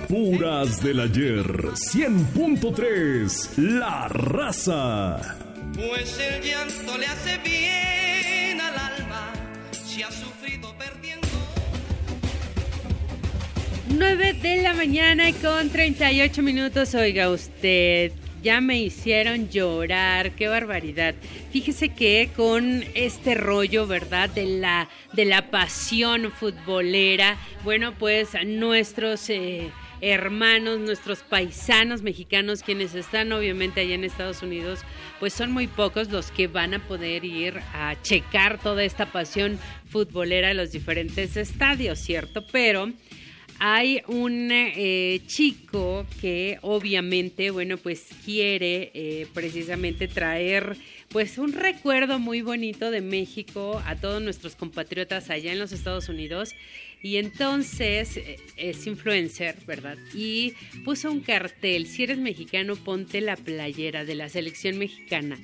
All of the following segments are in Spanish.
Puras del ayer, 100.3, La Raza. Pues el llanto le hace bien al alma, si ha sufrido perdiendo. 9 de la mañana con 38 minutos. Oiga usted, ya me hicieron llorar, qué barbaridad. Fíjese que con este rollo, ¿verdad? De la pasión futbolera, bueno, pues nuestros hermanos, nuestros paisanos mexicanos, quienes están obviamente allá en Estados Unidos, pues son muy pocos los que van a poder ir a checar toda esta pasión futbolera en los diferentes estadios, ¿cierto? Pero hay un chico que obviamente, bueno, pues quiere precisamente traer pues un recuerdo muy bonito de México a todos nuestros compatriotas allá en los Estados Unidos. Y entonces es influencer, ¿verdad? Y puso un cartel: si eres mexicano, ponte la playera de la selección mexicana.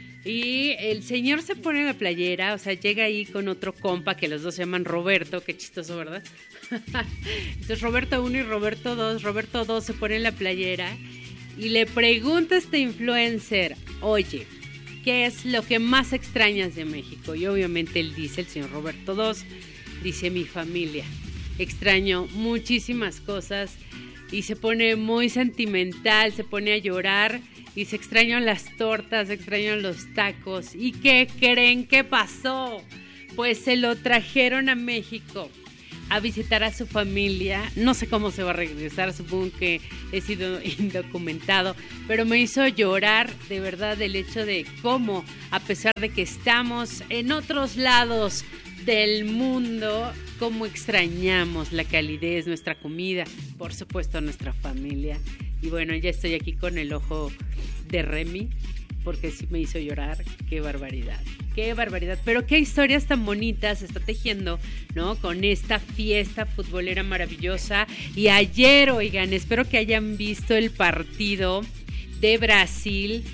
Y el señor se pone la playera, o sea, llega ahí con otro compa que los dos se llaman Roberto, qué chistoso, ¿verdad? Entonces Roberto 1 y Roberto 2, Roberto 2 se pone la playera y le pregunta a este influencer: oye, ¿qué es lo que más extrañas de México? Y obviamente él dice, el señor Roberto 2, dice: mi familia, extraño muchísimas cosas. Y se pone muy sentimental, se pone a llorar. Y se extrañan las tortas, se extrañan los tacos. ¿Y qué creen que pasó? Pues se lo trajeron a México a visitar a su familia. No sé cómo se va a regresar, supongo que he sido indocumentado, pero me hizo llorar de verdad el hecho de cómo, a pesar de que estamos en otros lados del mundo, cómo extrañamos la calidez, nuestra comida, por supuesto nuestra familia. Y bueno, ya estoy aquí con el ojo de Remy, porque sí me hizo llorar. Qué barbaridad, qué barbaridad. Pero qué historias tan bonitas se está tejiendo, ¿no? Con esta fiesta futbolera maravillosa. Y ayer, oigan, espero que hayan visto el partido de Brasil.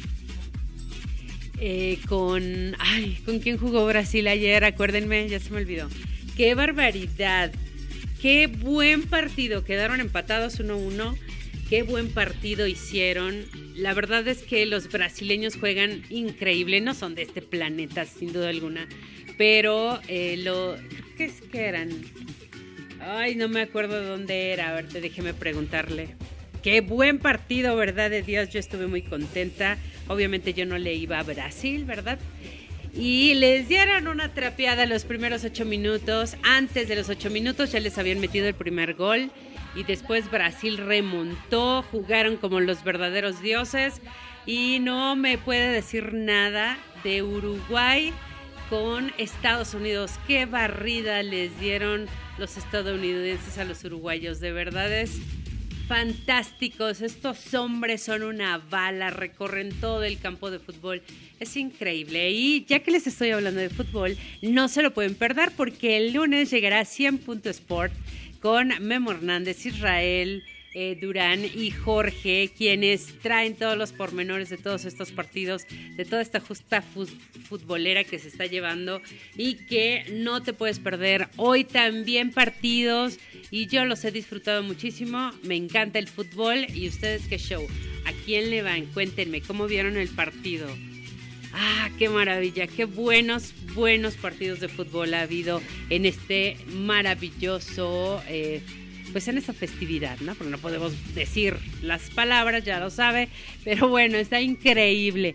¿Con quién jugó Brasil ayer? Acuérdenme, ya se me olvidó. Qué barbaridad, qué buen partido. Quedaron empatados 1-1. Qué buen partido hicieron. La verdad es que los brasileños juegan increíble. No son de este planeta, sin duda alguna. Pero ¿qué es que eran? Ay, no me acuerdo de dónde era. A ver, déjeme preguntarle. Qué buen partido, ¿verdad? De Dios, yo estuve muy contenta. Obviamente yo no le iba a Brasil, ¿verdad? Y les dieron una trapeada los primeros 8 minutos. Antes de los 8 minutos ya les habían metido el primer gol. Y después Brasil remontó, jugaron como los verdaderos dioses. Y no me puede decir nada de Uruguay con Estados Unidos. Qué barrida les dieron los estadounidenses a los uruguayos. De verdad es fantásticos. Estos hombres son una bala, recorren todo el campo de fútbol. Es increíble. Y ya que les estoy hablando de fútbol, no se lo pueden perder porque el lunes llegará 100.sport con Memo Hernández, Israel Durán y Jorge, quienes traen todos los pormenores de todos estos partidos, de toda esta justa futbolera que se está llevando y que no te puedes perder. Hoy también partidos y yo los he disfrutado muchísimo. Me encanta el fútbol. ¿Y ustedes qué show? ¿A quién le van? Cuéntenme, ¿cómo vieron el partido? ¡Ah, qué maravilla! ¡Qué buenos partidos de fútbol ha habido en este maravilloso, pues en esta festividad, ¿no? Porque no podemos decir las palabras, ya lo sabe, pero bueno, está increíble.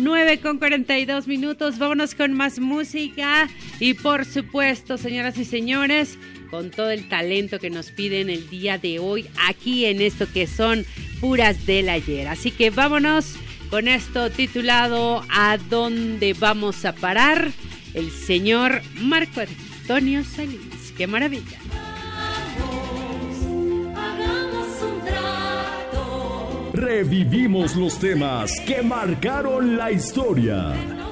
9:42, vámonos con más música y por supuesto, señoras y señores, con todo el talento que nos piden el día de hoy aquí en esto que son Puras del Ayer. Así que vámonos con esto titulado ¿A dónde vamos a parar? El señor Marco Antonio Solís. ¡Qué maravilla! Hagamos un trato. Revivimos los temas que marcaron la historia.